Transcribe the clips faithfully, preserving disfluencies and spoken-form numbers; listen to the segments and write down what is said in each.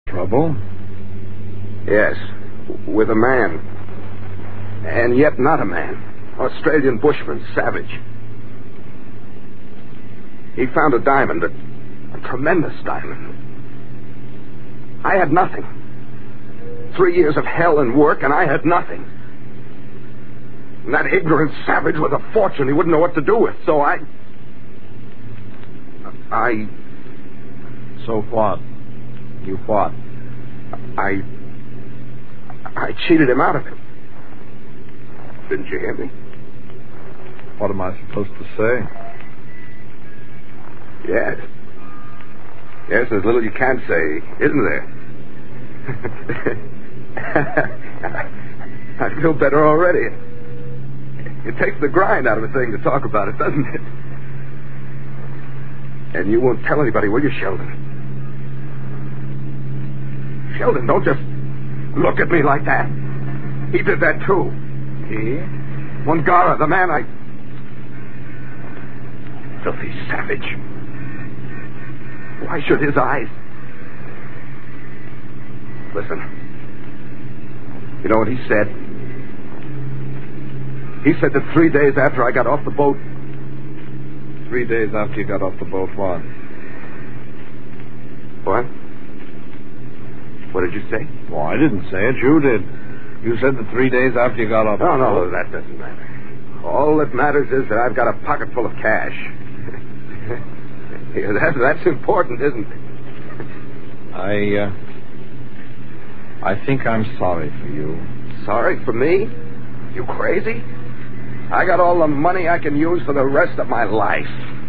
Trouble? Yes, with a man. And yet not a man. Australian bushman, Savage. He found a diamond, a, a tremendous diamond. I had nothing. Three years of hell and work, and I had nothing. And that ignorant Savage with a fortune he wouldn't know what to do with, so I... I... So what? You what? I... I cheated him out of it. Didn't you hear me? What am I supposed to say? Yes. Yes, there's little you can't say, isn't there? I feel better already. It takes the grind out of a thing to talk about it, doesn't it? And you won't tell anybody, will you, Sheldon? Sheldon, don't just look at me like that. He did that, too. He? Wangara, the man I... Filthy savage. Why should his eyes... Listen. You know what he said? He said that three days after I got off the boat... Three days after you got off the boat, what? What? What did you say? Well, I didn't say it. You did. You said that three days after you got off No, the no, boat. that doesn't matter. All that matters is that I've got a pocket full of cash. Yeah, that, that's important, isn't it? I, uh... I think I'm sorry for you. Sorry for me? You crazy? I got all the money I can use for the rest of my life.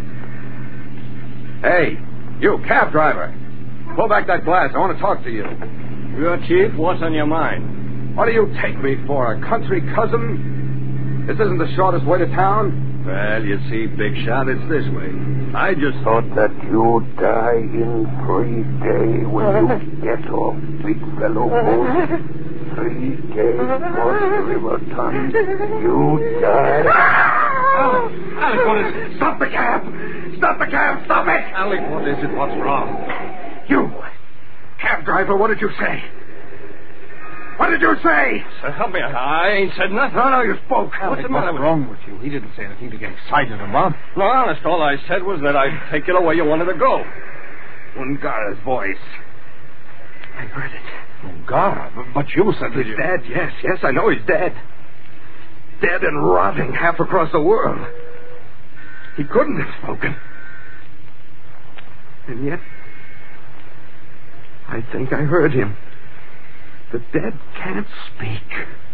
Hey, you, cab driver. Pull back that glass. I want to talk to you. Your chief, what's on your mind? What do you take me for, a country cousin? This isn't the shortest way to town. Well, you see, Big Shot, it's this way. I just thought that you'd die in three days when you get off, big fellow boat. Three days across the river, Tom. You die. Alec, Alec, what is it? Stop the cab! Stop the cab! Stop it! Alec, what is it? What's wrong? You, cab driver, what did you say? What did you say? Sir, help me. I ain't said nothing. No, no, you spoke. What's the matter with wrong with you? He didn't say anything to get excited about. No, honest, all I said was that I'd take you the way you wanted to go. Wangara's voice. I heard it. Wangara? But, but you said that He's you... dead, yes, yes, I know he's dead. Dead and rotting half across the world. He couldn't have spoken. And yet, I think I heard him. The dead can't speak.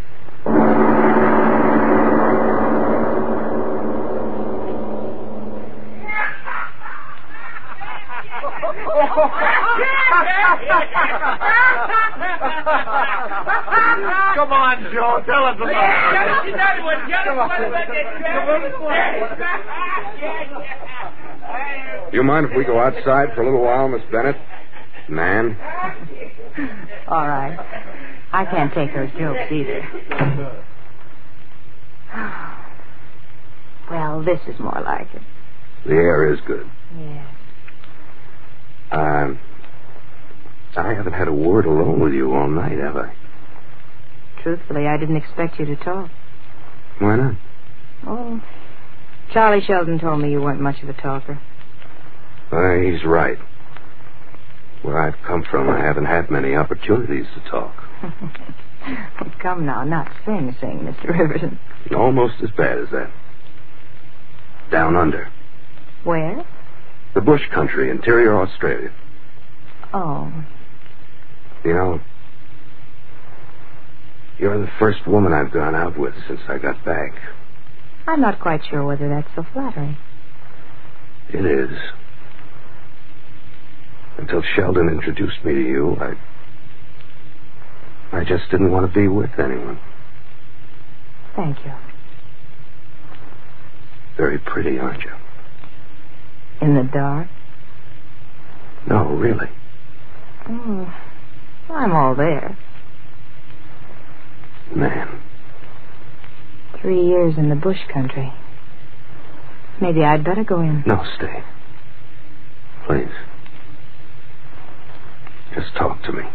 Come on, Joe. Tell us about it. Do you mind if we go outside for a little while, Miss Bennett? Man? All right. I can't take those jokes either. Well, this is more like it. The air is good. Yeah. Um, I haven't had a word alone with you all night, have I? Truthfully, I didn't expect you to talk. Why not? Oh, Charlie Sheldon told me you weren't much of a talker. Well, he's right. Where I've come from, I haven't had many opportunities to talk. Oh, come now, not sing, sing, Mister Riverton. Almost as bad as that. Down under. Where? The bush country, interior Australia. Oh. You know, you're the first woman I've gone out with since I got back. I'm not quite sure whether that's so flattering. It is. Until Sheldon introduced me to you, I... I just didn't want to be with anyone. Thank you. Very pretty, aren't you? In the dark? No, really. Oh, I'm all there. Man. Three years in the bush country. Maybe I'd better go in. No, stay. Please. Just talk to me.